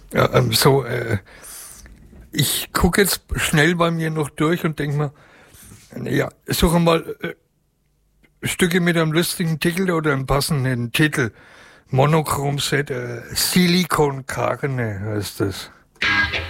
Ja, ich gucke jetzt schnell bei mir noch durch und denke mir, ja, suche mal Stücke mit einem lustigen Titel oder einem passenden Titel. Monochrom Set, Silikon Carne heißt das.